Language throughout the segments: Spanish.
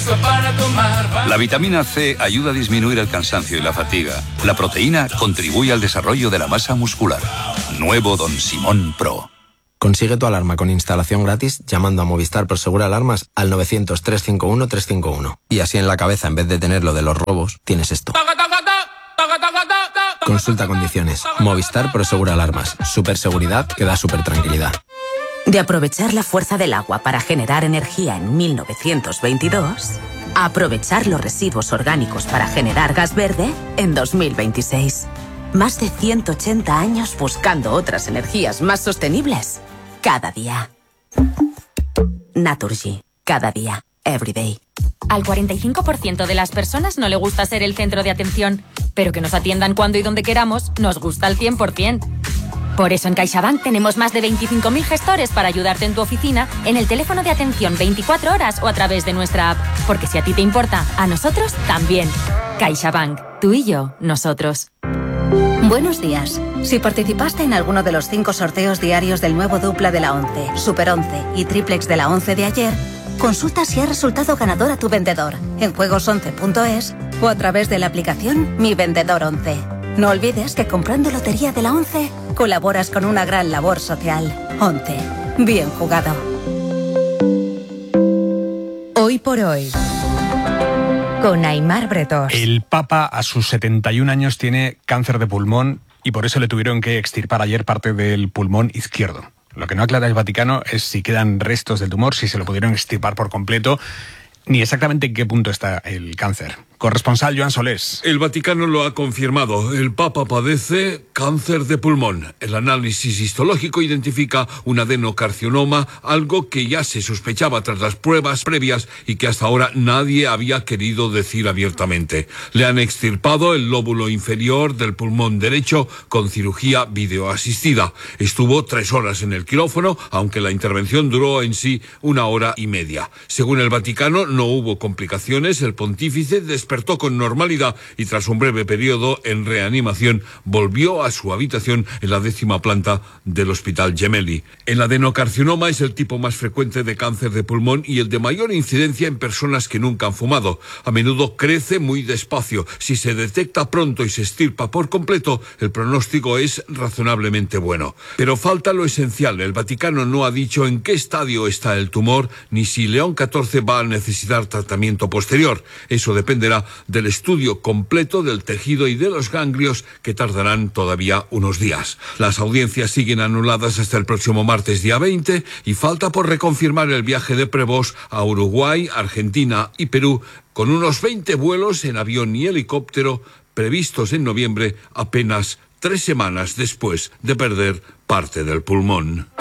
para tomar. La vitamina C ayuda a disminuir el cansancio y la fatiga. La proteína contribuye al desarrollo de la masa muscular. Nuevo Don Simón Pro. Consigue tu alarma con instalación gratis llamando a Movistar Prosegur Alarmas al 900-351-351. Y así en la cabeza, en vez de tener lo de los robos, tienes esto. Consulta condiciones. Movistar Prosegur Alarmas. Superseguridad que da super tranquilidad. De aprovechar la fuerza del agua para generar energía en 1922, a aprovechar los residuos orgánicos para generar gas verde en 2026. Más de 180 años buscando otras energías más sostenibles. Cada día. Naturgy. Cada día. Every day. Al 45% de las personas no le gusta ser el centro de atención, pero que nos atiendan cuando y donde queramos nos gusta al 100%. Por eso en CaixaBank tenemos más de 25.000 gestores para ayudarte en tu oficina, en el teléfono de atención 24 horas o a través de nuestra app. Porque si a ti te importa, a nosotros también. CaixaBank. Tú y yo, nosotros. Buenos días. Si participaste en alguno de los 5 sorteos diarios del nuevo dupla de la 11, Super 11 y triplex de la 11 de ayer, consulta si ha resultado ganador a tu vendedor en juegos11.es o a través de la aplicación Mi Vendedor 11. No olvides que comprando Lotería de la 11 colaboras con una gran labor social. 11. Bien jugado. Hoy por hoy, con Aimar Bretós. El Papa a sus 71 años tiene cáncer de pulmón y por eso le tuvieron que extirpar ayer parte del pulmón izquierdo. Lo que no aclara el Vaticano es si quedan restos del tumor, si se lo pudieron extirpar por completo, ni exactamente en qué punto está el cáncer. Corresponsal Joan Solés. El Vaticano lo ha confirmado. El Papa padece cáncer de pulmón. El análisis histológico identifica un adenocarcinoma, algo que ya se sospechaba tras las pruebas previas y que hasta ahora nadie había querido decir abiertamente. Le han extirpado el lóbulo inferior del pulmón derecho con cirugía videoasistida. Estuvo 3 horas en el quirófano, aunque la intervención duró en sí 1 hora y media. Según el Vaticano, no hubo complicaciones. El pontífice despertó con normalidad y tras un breve periodo en reanimación volvió a su habitación en la 10ª planta del Hospital Gemelli. El adenocarcinoma es el tipo más frecuente de cáncer de pulmón y el de mayor incidencia en personas que nunca han fumado. A menudo crece muy despacio. Si se detecta pronto y se extirpa por completo, el pronóstico es razonablemente bueno. Pero falta lo esencial. El Vaticano no ha dicho en qué estadio está el tumor ni si León XIV va a necesitar tratamiento posterior. Eso dependerá del estudio completo del tejido y de los ganglios, que tardarán todavía unos días. Las audiencias siguen anuladas hasta el próximo martes día 20 y falta por reconfirmar el viaje de Prevost a Uruguay, Argentina y Perú, con unos 20 vuelos en avión y helicóptero previstos en noviembre, apenas 3 semanas después de perder parte del pulmón.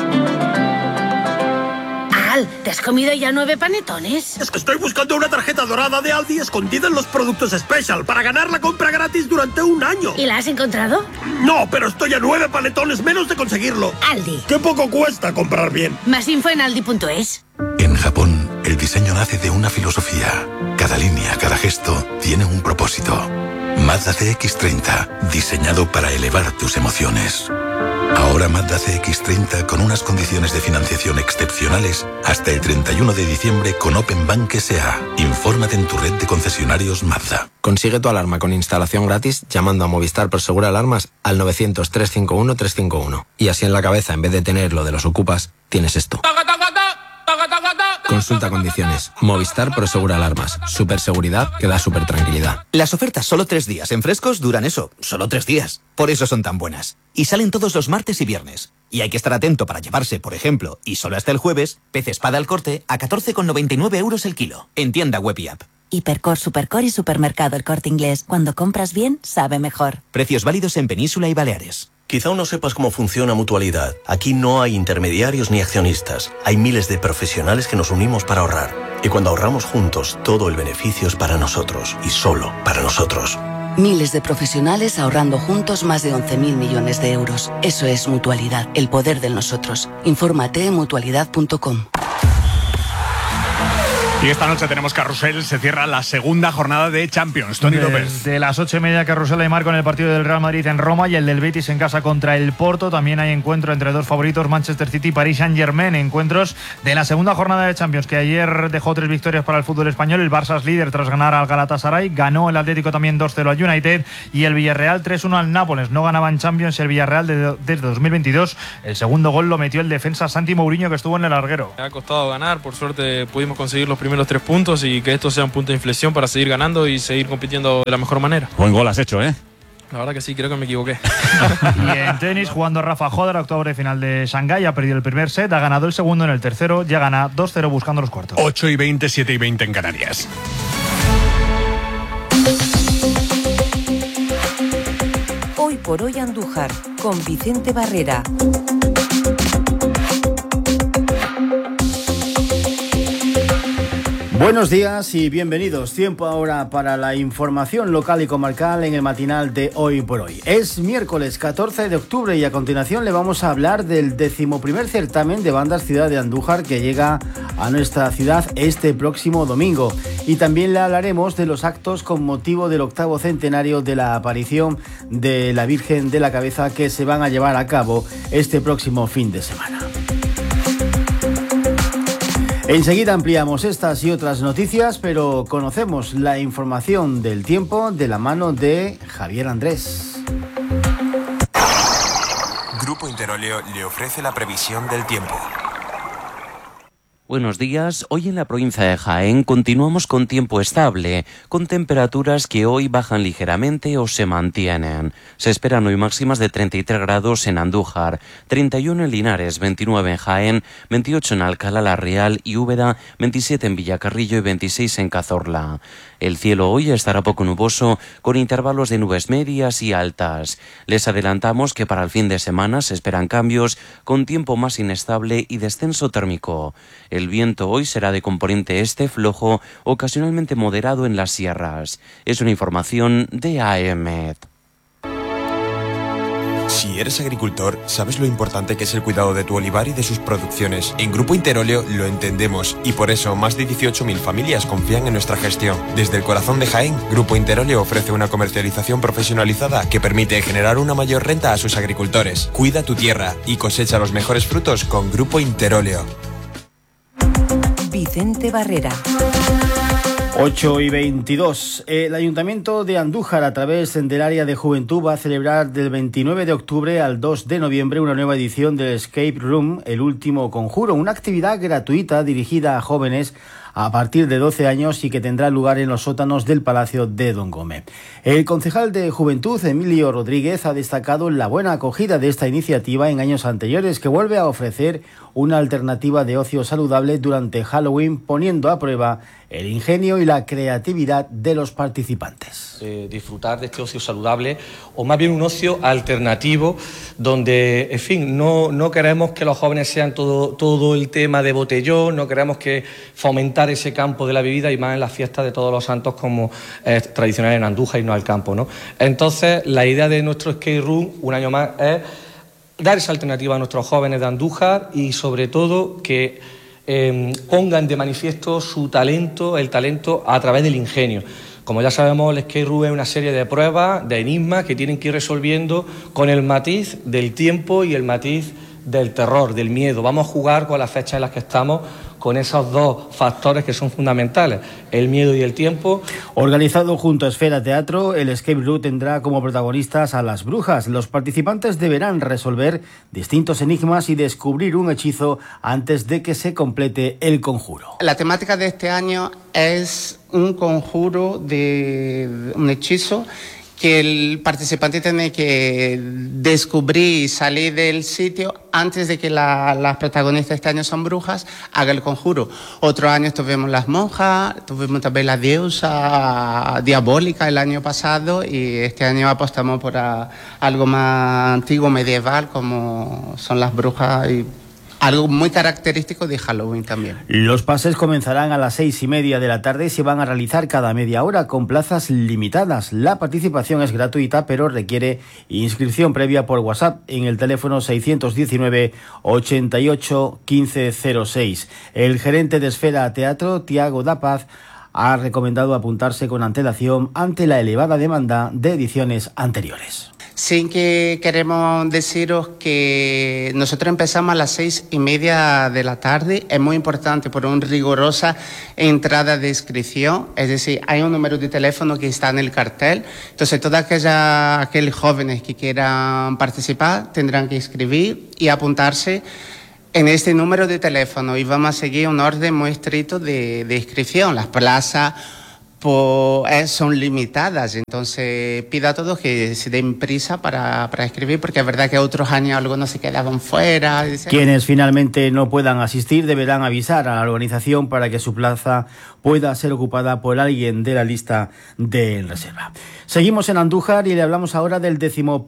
¿Te has comido ya 9 panetones? Es que estoy buscando una tarjeta dorada de Aldi escondida en los productos Special para ganar la compra gratis durante 1 año. ¿Y la has encontrado? No, pero estoy a 9 panetones menos de conseguirlo. Aldi. ¡Qué poco cuesta comprar bien! Más info en aldi.es. En Japón, el diseño nace de una filosofía. Cada línea, cada gesto tiene un propósito. Mazda CX-30, diseñado para elevar tus emociones. Ahora Mazda CX-30 con unas condiciones de financiación excepcionales hasta el 31 de diciembre con Open Bank S.A. Infórmate en tu red de concesionarios Mazda. Consigue tu alarma con instalación gratis llamando a Movistar Prosegur Alarmas al 900-351-351. Y así en la cabeza, en vez de tener lo de los ocupas, tienes esto. Consulta condiciones. Movistar Prosegur Alarmas. Superseguridad que da super tranquilidad. Las ofertas solo 3 días en Frescos duran eso, solo 3 días. Por eso son tan buenas. Y salen todos los martes y viernes. Y hay que estar atento para llevarse, por ejemplo, y solo hasta el jueves, pez espada al corte a 14,99 euros el kilo. En tienda web y app. Hipercor, Supercor y Supermercado El Corte Inglés. Cuando compras bien, sabe mejor. Precios válidos en Península y Baleares. Quizá aún no sepas cómo funciona Mutualidad. Aquí no hay intermediarios ni accionistas. Hay miles de profesionales que nos unimos para ahorrar. Y cuando ahorramos juntos, todo el beneficio es para nosotros. Y solo para nosotros. Miles de profesionales ahorrando juntos más de 11.000 millones de euros. Eso es Mutualidad, el poder del nosotros. Infórmate en mutualidad.com. Y esta noche tenemos carrusel, se cierra la segunda jornada de Champions. Toni López. De las 8:30 carrusel Aimar con el partido del Real Madrid en Roma y el del Betis en casa contra el Porto. También hay encuentro entre dos favoritos, Manchester City y Paris Saint-Germain. Encuentros de la segunda jornada de Champions, que ayer dejó 3 victorias para el fútbol español. El Barça es líder tras ganar al Galatasaray. Ganó el Atlético también 2-0 al United y el Villarreal 3-1 al Nápoles. No ganaba en Champions el Villarreal desde 2022. El segundo gol lo metió el defensa Santi Mourinho, que estuvo en el larguero. Me ha costado ganar, por suerte pudimos conseguir los primeros 3 puntos y que esto sea un punto de inflexión para seguir ganando y seguir compitiendo de la mejor manera. Buen gol has hecho, ¿eh? La verdad que sí, creo que me equivoqué. Y en tenis, jugando Rafa Hodder, octavo de final de Shanghái, ha perdido el primer set, ha ganado el segundo en el tercero, ya gana 2-0 buscando los cuartos. 8:20, 7:20 en Canarias. Hoy por hoy Andújar, con Vicente Barrera. Buenos días y bienvenidos. Tiempo ahora para la información local y comarcal en el matinal de Hoy por Hoy. Es miércoles 14 de octubre y a continuación le vamos a hablar del 11º certamen de bandas Ciudad de Andújar que llega a nuestra ciudad este próximo domingo. Y también le hablaremos de los actos con motivo del 8º centenario de la aparición de la Virgen de la Cabeza que se van a llevar a cabo este próximo fin de semana. Enseguida ampliamos estas y otras noticias, pero conocemos la información del tiempo de la mano de Javier Andrés. Grupo Interóleo le ofrece la previsión del tiempo. Buenos días. Hoy en la provincia de Jaén continuamos con tiempo estable, con temperaturas que hoy bajan ligeramente o se mantienen. Se esperan hoy máximas de 33 grados en Andújar, 31 en Linares, 29 en Jaén, 28 en Alcalá la Real y Úbeda, 27 en Villacarrillo y 26 en Cazorla. El cielo hoy estará poco nuboso, con intervalos de nubes medias y altas. Les adelantamos que para el fin de semana se esperan cambios, con tiempo más inestable y descenso térmico. El viento hoy será de componente este flojo, ocasionalmente moderado en las sierras. Es una información de AEMET. Si eres agricultor, sabes lo importante que es el cuidado de tu olivar y de sus producciones. En Grupo Interóleo lo entendemos y por eso más de 18.000 familias confían en nuestra gestión. Desde el corazón de Jaén, Grupo Interóleo ofrece una comercialización profesionalizada que permite generar una mayor renta a sus agricultores. Cuida tu tierra y cosecha los mejores frutos con Grupo Interóleo. Vicente Barrera. 8:22. El Ayuntamiento de Andújar, a través del área de juventud, va a celebrar del 29 de octubre al 2 de noviembre una nueva edición del Escape Room, el último conjuro, una actividad gratuita dirigida a jóvenes a partir de 12 años y que tendrá lugar en los sótanos del Palacio de Don Gómez. El concejal de Juventud, Emilio Rodríguez, ha destacado la buena acogida de esta iniciativa en años anteriores, que vuelve a ofrecer una alternativa de ocio saludable durante Halloween, poniendo a prueba el ingenio y la creatividad de los participantes. Disfrutar de este ocio saludable, o más bien un ocio alternativo, donde, en fin, no queremos que los jóvenes sean todo el tema de botellón, no queremos que fomentar ese campo de la bebida, y más en las fiestas de Todos los Santos, como es tradicional en Andújar, y no al campo, ¿no? Entonces, la idea de nuestro skate room, un año más, es dar esa alternativa a nuestros jóvenes de Andújar y, sobre todo, que pongan de manifiesto su talento, el talento a través del ingenio. Como ya sabemos, el skate room es una serie de pruebas, de enigmas que tienen que ir resolviendo con el matiz del tiempo y el matiz del terror, del miedo. Vamos a jugar con las fechas en las que estamos, con esos dos factores que son fundamentales, el miedo y el tiempo. Organizado junto a Esfera Teatro, el Escape Room tendrá como protagonistas a las brujas. Los participantes deberán resolver distintos enigmas y descubrir un hechizo antes de que se complete el conjuro. La temática de este año es un conjuro de un hechizo que el participante tiene que descubrir y salir del sitio antes de que las protagonistas, este año son brujas, haga el conjuro. Otros años tuvimos las monjas, tuvimos también la diosa diabólica el año pasado, y este año apostamos por algo más antiguo, medieval, como son las brujas, y algo muy característico de Halloween también. Los pases comenzarán a las 6:30 de la tarde y se van a realizar cada media hora con plazas limitadas. La participación es gratuita, pero requiere inscripción previa por WhatsApp en el teléfono 619 88 1506. El gerente de Esfera Teatro, Tiago da Paz, ha recomendado apuntarse con antelación ante la elevada demanda de ediciones anteriores. Sí que queremos deciros que nosotros empezamos a las 6:30 de la tarde. Es muy importante por una rigurosa entrada de inscripción. Es decir, hay un número de teléfono que está en el cartel. Entonces, todos aquellos jóvenes que quieran participar tendrán que inscribir y apuntarse en este número de teléfono. Y vamos a seguir un orden muy estricto de inscripción. Las plazas son limitadas, entonces pido a todos que se den prisa para escribir, porque es verdad que otros años algunos se quedaban fuera. Quienes finalmente no puedan asistir deberán avisar a la organización para que su plaza pueda ser ocupada por alguien de la lista de reserva. Seguimos en Andújar y le hablamos ahora del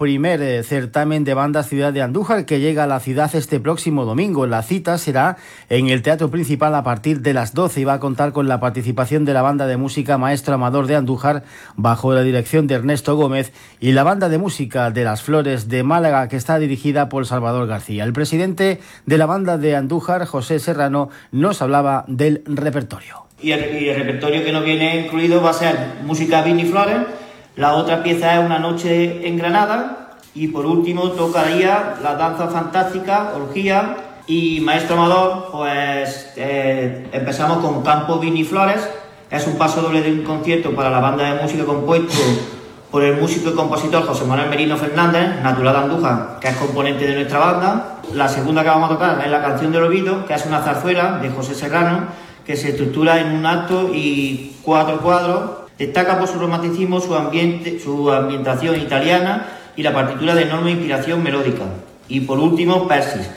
11º certamen de bandas Ciudad de Andújar, que llega a la ciudad este próximo domingo. La cita será en el Teatro Principal a partir de las 12 y va a contar con la participación de la banda de música Maestro Amador de Andújar, bajo la dirección de Ernesto Gómez, y la banda de música de Las Flores de Málaga, que está dirigida por Salvador García. El presidente de la banda de Andújar, José Serrano, nos hablaba del repertorio. Y el repertorio que nos viene incluido va a ser música Vini Flores. La otra pieza es Una noche en Granada, y por último tocaría la danza fantástica, Orgía, y Maestro Amador, pues empezamos con Campo Vini Flores. Es un paso doble de un concierto para la banda de música compuesto por el músico y compositor José Manuel Merino Fernández, natural de Andújar, que es componente de nuestra banda. La segunda que vamos a tocar es La canción del olvido, que es una zarzuela de José Serrano, que se estructura en un acto y 4 cuadros. Destaca por su romanticismo, su ambientación italiana y la partitura de enorme inspiración melódica. Y por último, Persis.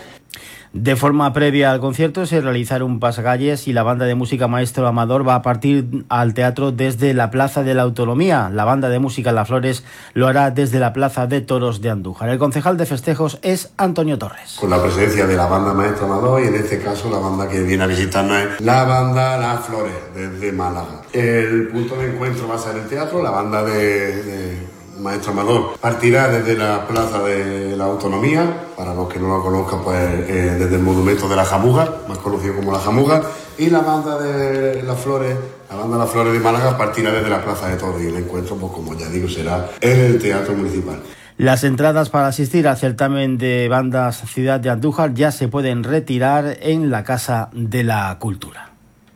De forma previa al concierto se realizará un pasacalles y la banda de música Maestro Amador va a partir al teatro desde la Plaza de la Autonomía. La banda de música Las Flores lo hará desde la Plaza de Toros de Andújar. El concejal de festejos es Antonio Torres. Con la presencia de la banda Maestro Amador, y en este caso la banda que viene a visitarnos es la banda Las Flores desde Málaga. El punto de encuentro va a ser el teatro. La banda de Maestro Amador partirá desde la Plaza de la Autonomía, para los que no lo conozcan, pues desde el monumento de la Jamuga, más conocido como la Jamuga, y la banda de Las Flores, de Málaga, partirá desde la Plaza de Toros, y el encuentro, pues como ya digo, será en el Teatro Municipal. Las entradas para asistir al certamen de bandas Ciudad de Andújar ya se pueden retirar en la Casa de la Cultura.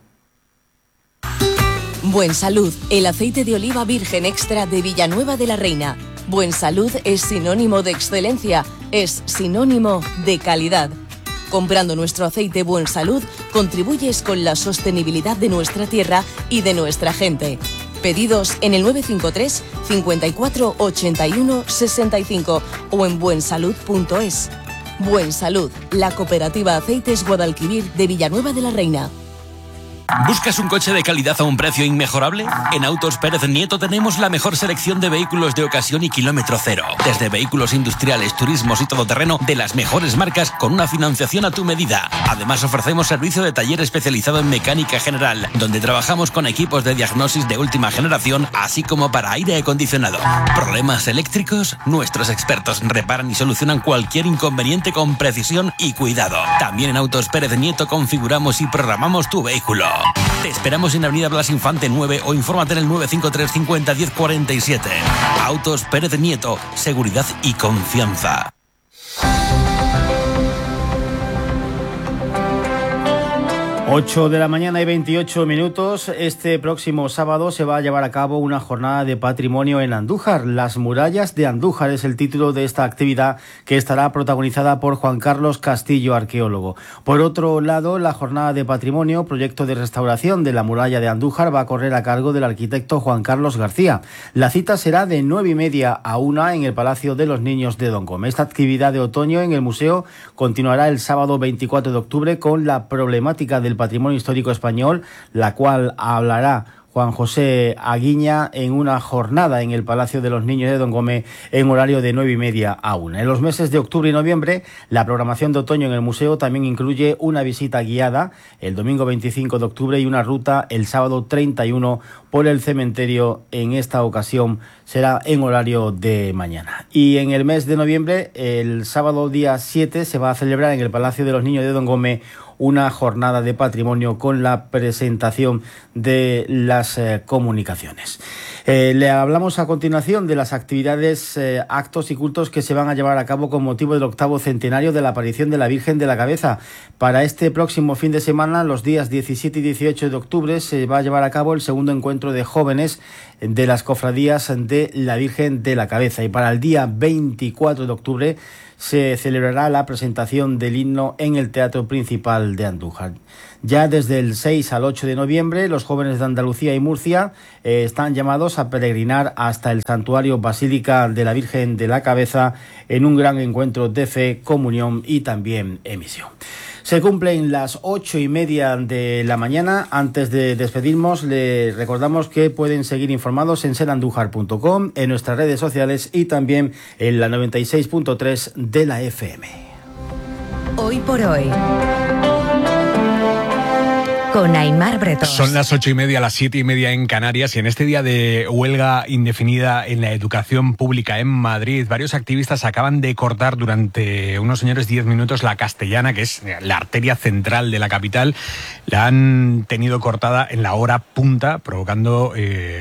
Buen Salud, el aceite de oliva virgen extra de Villanueva de la Reina. Buen Salud es sinónimo de excelencia, es sinónimo de calidad. Comprando nuestro aceite Buen Salud, contribuyes con la sostenibilidad de nuestra tierra y de nuestra gente. Pedidos en el 953 54 81 65 o en buensalud.es. Buen Salud, la cooperativa Aceites Guadalquivir de Villanueva de la Reina. ¿Buscas un coche de calidad a un precio inmejorable? En Autos Pérez Nieto tenemos la mejor selección de vehículos de ocasión y kilómetro cero. Desde vehículos industriales, turismos y todoterreno de las mejores marcas con una financiación a tu medida. Además ofrecemos servicio de taller especializado en mecánica general, donde trabajamos con equipos de diagnosis de última generación, así como para aire acondicionado. ¿Problemas eléctricos? Nuestros expertos reparan y solucionan cualquier inconveniente con precisión y cuidado. También en Autos Pérez Nieto configuramos y programamos tu vehículo. Te esperamos en Avenida Blas Infante 9 o infórmate en el 953 50 10 47. Autos Pérez Nieto, seguridad y confianza. 8 de la mañana y 28 minutos. Este próximo sábado se va a llevar a cabo una jornada de patrimonio en Andújar. Las murallas de Andújar es el título de esta actividad, que estará protagonizada por Juan Carlos Castillo, arqueólogo. Por otro lado, la jornada de patrimonio, proyecto de restauración de la muralla de Andújar, va a correr a cargo del arquitecto Juan Carlos García. La cita será de 9:30 a 1 en el Palacio de los Niños de Don Gómez. Esta actividad de otoño en el museo continuará el sábado 24 de octubre con la problemática del patrimonio histórico español, la cual hablará Juan José Aguiña en una jornada en el Palacio de los Niños de Don Gómez en horario de 9:30 a 1. En los meses de octubre y noviembre, la programación de otoño en el museo también incluye una visita guiada el domingo 25 de octubre y una ruta el sábado 31 por el cementerio. En esta ocasión será en horario de mañana. Y en el mes de noviembre, el sábado día 7, se va a celebrar en el Palacio de los Niños de Don Gómez una jornada de patrimonio con la presentación de las comunicaciones. Le hablamos a continuación de las actividades, actos y cultos que se van a llevar a cabo con motivo del 8º centenario de la aparición de la Virgen de la Cabeza. Para este próximo fin de semana, los días 17 y 18 de octubre, se va a llevar a cabo el segundo encuentro de jóvenes de las cofradías de la Virgen de la Cabeza. Y para el día 24 de octubre se celebrará la presentación del himno en el Teatro Principal de Andújar. Ya desde el 6 al 8 de noviembre, los jóvenes de Andalucía y Murcia están llamados a peregrinar hasta el Santuario Basílica de la Virgen de la Cabeza en un gran encuentro de fe, comunión y también emisión. Se cumplen las 8:30 de la mañana. Antes de despedirnos, les recordamos que pueden seguir informados en serandújar.com, en nuestras redes sociales y también en la 96.3 de la FM. Hoy por hoy, con Aimar Bretón. Son las 8:30, las 7:30 en Canarias, y en este día de huelga indefinida en la educación pública en Madrid, varios activistas acaban de cortar durante unos señores 10 minutos la Castellana, que es la arteria central de la capital. La han tenido cortada en la hora punta, provocando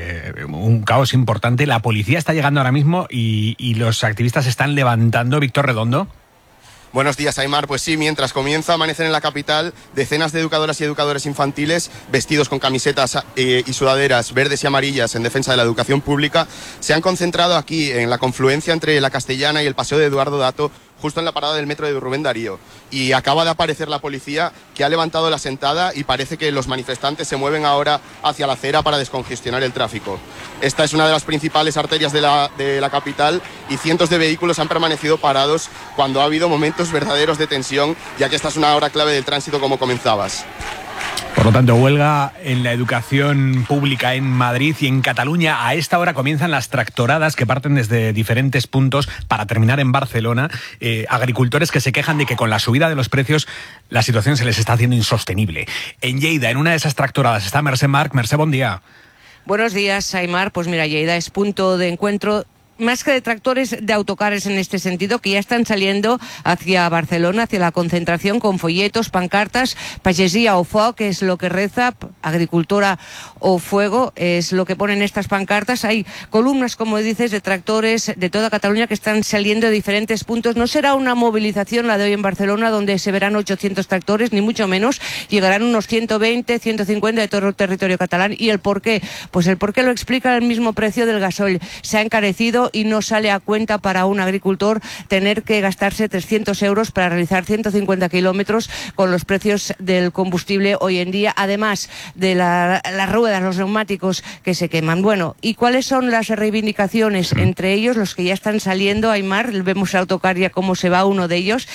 un caos importante. La policía está llegando ahora mismo y los activistas se están levantando. Víctor Redondo. Buenos días, Aimar. Pues sí, mientras comienza a amanecer en la capital, decenas de educadoras y educadores infantiles, vestidos con camisetas y sudaderas verdes y amarillas en defensa de la educación pública, se han concentrado aquí en la confluencia entre la Castellana y el Paseo de Eduardo Dato, justo en la parada del metro de Rubén Darío. Y acaba de aparecer la policía, que ha levantado la sentada, y parece que los manifestantes se mueven ahora hacia la acera para descongestionar el tráfico. Esta es una de las principales arterias de la capital, y cientos de vehículos han permanecido parados cuando ha habido momentos verdaderos de tensión, ya que esta es una hora clave del tránsito, como comenzabas. Por lo tanto, huelga en la educación pública en Madrid y en Cataluña. A esta hora comienzan las tractoradas que parten desde diferentes puntos para terminar en Barcelona. Agricultores que se quejan de que con la subida de los precios la situación se les está haciendo insostenible. En Lleida, en una de esas tractoradas, está Mercè Marc. Mercè, buen día. Buenos días, Aimar. Pues mira, Lleida es punto de encuentro más que de tractores, de autocares en este sentido, que ya están saliendo hacia Barcelona, hacia la concentración, con folletos, pancartas, pagesia o foc, que es lo que reza, agricultora o fuego, es lo que ponen estas pancartas. Hay columnas, como dices, de tractores de toda Cataluña que están saliendo de diferentes puntos. No será una movilización la de hoy en Barcelona, donde se verán 800 tractores, ni mucho menos. Llegarán unos 120, 150 de todo el territorio catalán. ¿Y el por qué? Pues el por qué lo explica el mismo precio del gasoil. Se ha encarecido y no sale a cuenta para un agricultor tener que gastarse 300 euros para realizar 150 kilómetros con los precios del combustible hoy en día, además de las ruedas, los neumáticos que se queman. Bueno, ¿y cuáles son las reivindicaciones? Entre ellos, los que ya están saliendo, Aimar, vemos a autocar ya cómo se va uno de ellos.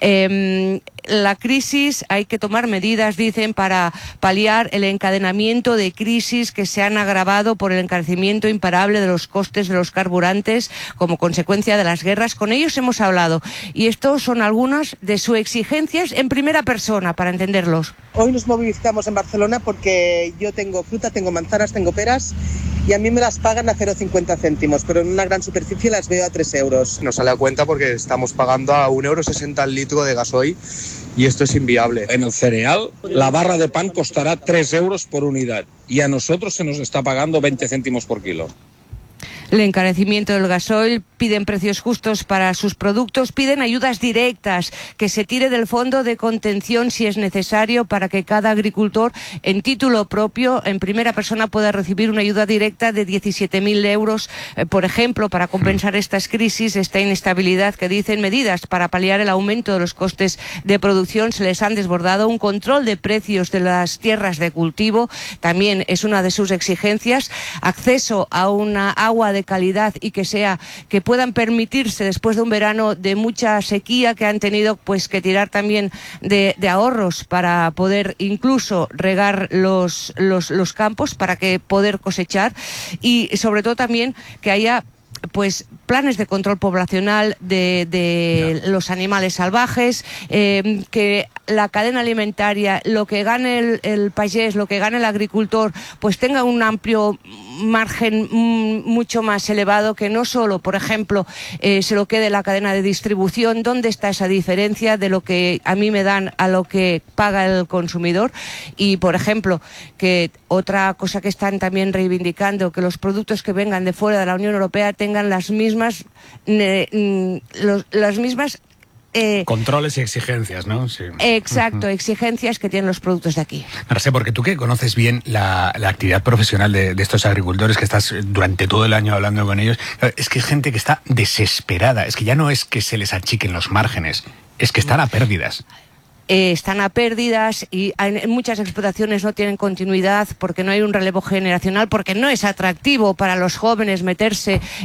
La crisis, hay que tomar medidas, dicen, para paliar el encadenamiento de crisis que se han agravado por el encarecimiento imparable de los costes de los carburantes como consecuencia de las guerras. Con ellos hemos hablado y estos son algunas de sus exigencias en primera persona, para entenderlos. Hoy nos movilizamos en Barcelona porque yo tengo fruta, tengo manzanas, tengo peras y a mí me las pagan a 0,50 céntimos, pero en una gran superficie las veo a 3 euros. Nos sale a cuenta porque estamos pagando a 1,60 € el litro de gasoil y esto es inviable. En el cereal, la barra de pan costará 3 euros por unidad y a nosotros se nos está pagando 20 céntimos por kilo. El encarecimiento del gasoil, piden precios justos para sus productos, piden ayudas directas, que se tire del fondo de contención si es necesario para que cada agricultor en título propio, en primera persona, pueda recibir una ayuda directa de 17.000 euros, por ejemplo, para compensar estas crisis, esta inestabilidad, que dicen medidas para paliar el aumento de los costes de producción. Se les han desbordado. Un control de precios de las tierras de cultivo también es una de sus exigencias. Acceso a una agua de de calidad y que puedan permitirse, después de un verano de mucha sequía, que han tenido pues que tirar también de ahorros para poder incluso regar los campos, para que poder cosechar, y sobre todo también que haya pues planes de control poblacional de los animales salvajes, que la cadena alimentaria, lo que gane el payés, lo que gane el agricultor, pues tenga un amplio margen mucho más elevado, que no solo, por ejemplo, se lo quede la cadena de distribución. ¿Dónde está esa diferencia de lo que a mí me dan a lo que paga el consumidor? Y, por ejemplo, que otra cosa que están también reivindicando, que los productos que vengan de fuera de la Unión Europea tengan las mismas controles y exigencias, ¿no? Sí. Exacto, exigencias que tienen los productos de aquí. Mercé, porque tú que conoces bien la actividad profesional de estos agricultores, que estás durante todo el año hablando con ellos, es que es gente que está desesperada. Es que ya no es que se les achiquen los márgenes, es que están a pérdidas. Están a pérdidas, y en muchas explotaciones no tienen continuidad porque no hay un relevo generacional, porque no es atractivo para los jóvenes meterse